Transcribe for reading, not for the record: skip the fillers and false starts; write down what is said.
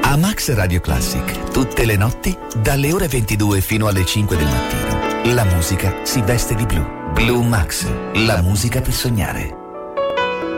A Max Radio Classic, tutte le notti, dalle ore 22 fino alle 5 del mattino, la musica si veste di blu. Blue Max, la musica per sognare.